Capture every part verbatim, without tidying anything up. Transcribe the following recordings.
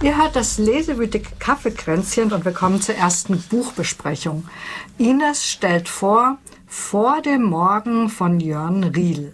Ihr hört das lesewütige Kaffeekränzchen und wir kommen zur ersten Buchbesprechung. Ines stellt vor Vor dem Morgen von Jørgen Riel.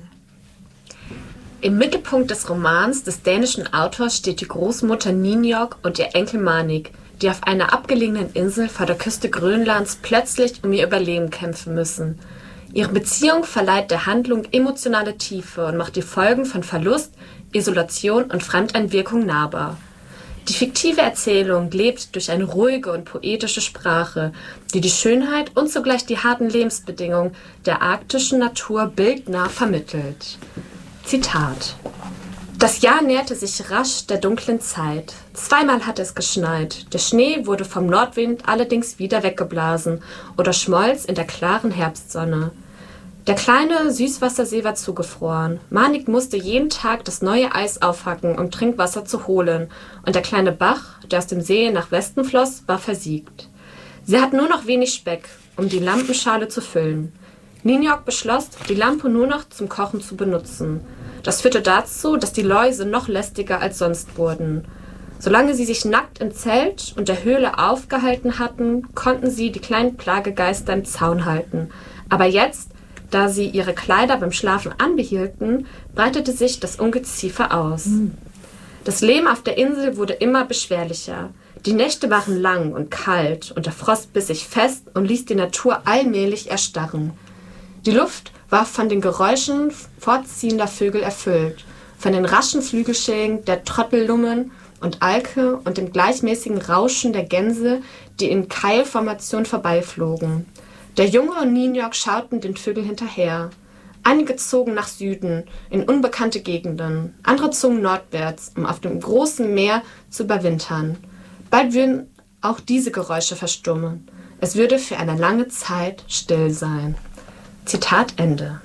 Im Mittelpunkt des Romans des dänischen Autors steht die Großmutter Ninjok und ihr Enkel Manik, die auf einer abgelegenen Insel vor der Küste Grönlands plötzlich um ihr Überleben kämpfen müssen. Ihre Beziehung verleiht der Handlung emotionale Tiefe und macht die Folgen von Verlust, Isolation und Fremdeinwirkung nahbar. Die fiktive Erzählung lebt durch eine ruhige und poetische Sprache, die die Schönheit und zugleich die harten Lebensbedingungen der arktischen Natur bildnah vermittelt. Zitat: Das Jahr näherte sich rasch der dunklen Zeit. Zweimal hatte es geschneit. Der Schnee wurde vom Nordwind allerdings wieder weggeblasen oder schmolz in der klaren Herbstsonne. Der kleine Süßwassersee war zugefroren. Manik musste jeden Tag das neue Eis aufhacken, um Trinkwasser zu holen, und der kleine Bach, der aus dem See nach Westen floss, war versiegt. Sie hatten nur noch wenig Speck, um die Lampenschale zu füllen. Ninjok beschloss, die Lampe nur noch zum Kochen zu benutzen. Das führte dazu, dass die Läuse noch lästiger als sonst wurden. Solange sie sich nackt im Zelt und der Höhle aufgehalten hatten, konnten sie die kleinen Plagegeister im Zaun halten. Aber jetzt, da sie ihre Kleider beim Schlafen anbehielten, breitete sich das Ungeziefer aus. Mhm. Das Leben auf der Insel wurde immer beschwerlicher. Die Nächte waren lang und kalt und der Frost biss sich fest und ließ die Natur allmählich erstarren. Die Luft war von den Geräuschen fortziehender Vögel erfüllt, von den raschen Flügelschlägen der Trottellummen und Alke und dem gleichmäßigen Rauschen der Gänse, die in Keilformation vorbeiflogen. Der Junge und Ninjok schauten den Vögeln hinterher. Einige zogen nach Süden, in unbekannte Gegenden. Andere zogen nordwärts, um auf dem großen Meer zu überwintern. Bald würden auch diese Geräusche verstummen. Es würde für eine lange Zeit still sein. Zitat Ende.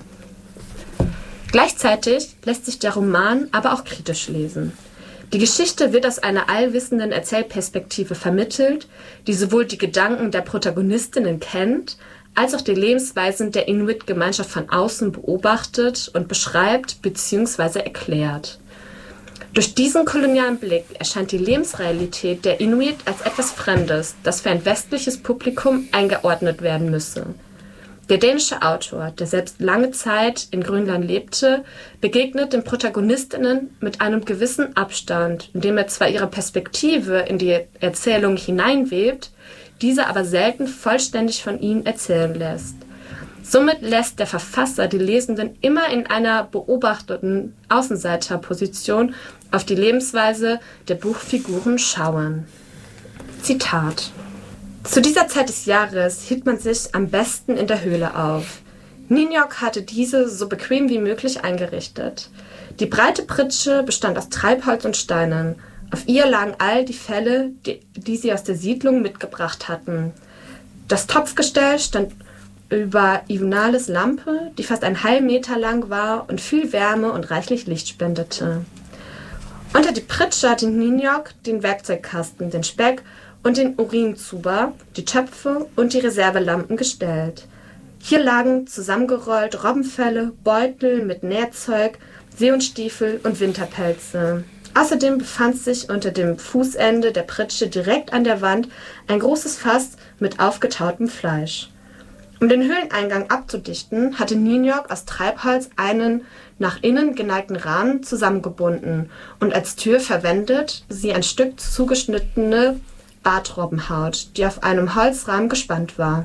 Gleichzeitig lässt sich der Roman aber auch kritisch lesen. Die Geschichte wird aus einer allwissenden Erzählperspektive vermittelt, die sowohl die Gedanken der Protagonistinnen kennt, als auch die Lebensweisen der Inuit-Gemeinschaft von außen beobachtet und beschreibt bzw. erklärt. Durch diesen kolonialen Blick erscheint die Lebensrealität der Inuit als etwas Fremdes, das für ein westliches Publikum eingeordnet werden müsse. Der dänische Autor, der selbst lange Zeit in Grönland lebte, begegnet den Protagonistinnen mit einem gewissen Abstand, indem er zwar ihre Perspektive in die Erzählung hineinwebt, diese aber selten vollständig von ihnen erzählen lässt. Somit lässt der Verfasser die Lesenden immer in einer beobachteten Außenseiterposition auf die Lebensweise der Buchfiguren schauen. Zitat: Zu dieser Zeit des Jahres hielt man sich am besten in der Höhle auf. Ninjok hatte diese so bequem wie möglich eingerichtet. Die breite Pritsche bestand aus Treibholz und Steinen. Auf ihr lagen all die Felle, die, die sie aus der Siedlung mitgebracht hatten. Das Topfgestell stand über Ivnales Lampe, die fast einen halben Meter lang war und viel Wärme und reichlich Licht spendete. Unter die Pritsche hatte Ninjok den Werkzeugkasten, den Speck und den Urinzuber, die Töpfe und die Reservelampen gestellt. Hier lagen zusammengerollt Robbenfelle, Beutel mit Nährzeug, Seehundstiefel und Winterpelze. Außerdem befand sich unter dem Fußende der Pritsche direkt an der Wand ein großes Fass mit aufgetautem Fleisch. Um den Höhleneingang abzudichten, hatte Ninjok aus Treibholz einen nach innen geneigten Rahmen zusammengebunden und als Tür verwendet sie ein Stück zugeschnittene Bartrobbenhaut, die auf einem Holzrahmen gespannt war.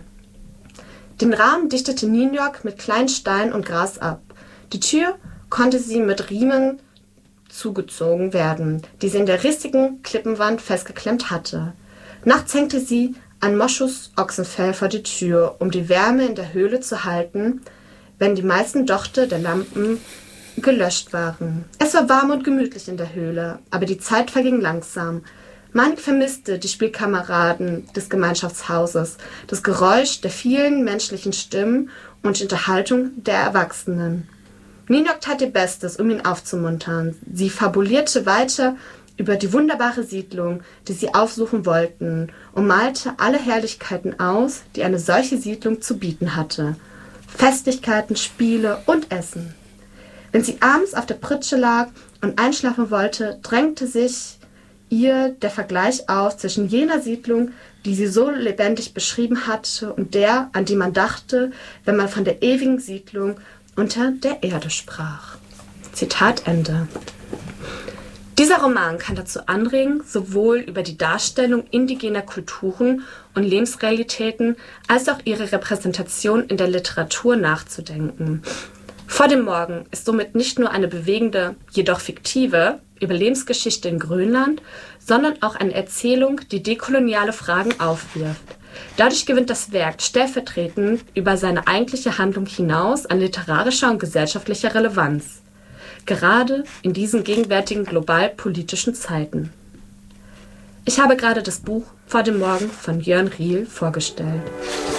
Den Rahmen dichtete Ninjok mit kleinen Steinen und Gras ab. Die Tür konnte sie mit Riemen zugezogen werden, die sie in der rissigen Klippenwand festgeklemmt hatte. Nachts hängte sie ein Moschus-Ochsenfell vor die Tür, um die Wärme in der Höhle zu halten, wenn die meisten Dochte der Lampen gelöscht waren. Es war warm und gemütlich in der Höhle, aber die Zeit verging langsam. Manik vermisste die Spielkameraden des Gemeinschaftshauses, das Geräusch der vielen menschlichen Stimmen und die Unterhaltung der Erwachsenen. Ninjok tat ihr Bestes, um ihn aufzumuntern. Sie fabulierte weiter über die wunderbare Siedlung, die sie aufsuchen wollten, und malte alle Herrlichkeiten aus, die eine solche Siedlung zu bieten hatte. Festlichkeiten, Spiele und Essen. Wenn sie abends auf der Pritsche lag und einschlafen wollte, drängte sich ihr der Vergleich aus zwischen jener Siedlung, die sie so lebendig beschrieben hatte, und der, an die man dachte, wenn man von der ewigen Siedlung unter der Erde sprach. Zitat Ende. Dieser Roman kann dazu anregen, sowohl über die Darstellung indigener Kulturen und Lebensrealitäten als auch ihre Repräsentation in der Literatur nachzudenken. Vor dem Morgen ist somit nicht nur eine bewegende, jedoch fiktive Überlebensgeschichte in Grönland, sondern auch eine Erzählung, die dekoloniale Fragen aufwirft. Dadurch gewinnt das Werk stellvertretend über seine eigentliche Handlung hinaus an literarischer und gesellschaftlicher Relevanz. Gerade in diesen gegenwärtigen global-politischen Zeiten. Ich habe gerade das Buch Vor dem Morgen von Jörn Riel vorgestellt.